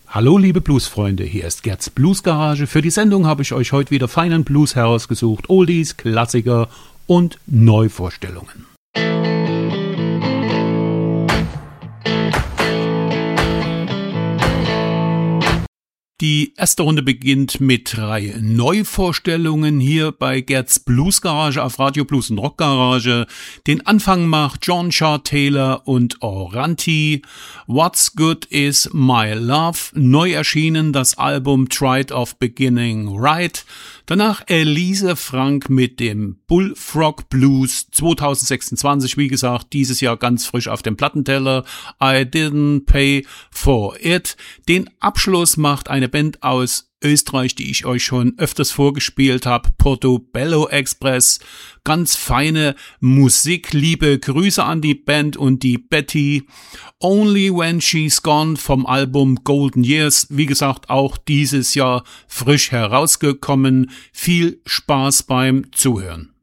Hallo liebe Bluesfreunde, hier ist Gerds Bluesgarage. Für die Sendung habe ich euch heute wieder feinen Blues herausgesucht, Oldies, Klassiker und Neuvorstellungen. Die erste Runde beginnt mit 3 Neuvorstellungen hier bei Gerds Bluesgarage auf Radio Blues und Rock Garage. Den Anfang macht John Shaw Taylor und Oranti. What's Good Is My Love, neu erschienen das Album Tried of Beginning Right. Danach Elise Frank mit dem Bullfrog Blues 2026, wie gesagt, dieses Jahr ganz frisch auf dem Plattenteller. I Didn't Pay For It. Den Abschluss macht eine Band aus Österreich, die ich euch schon öfters vorgespielt habe, Portobello Express. Ganz feine Musik, liebe Grüße an die Band und die Betty. Only When She's Gone vom Album Golden Years, wie gesagt, auch dieses Jahr frisch herausgekommen. Viel Spaß beim Zuhören.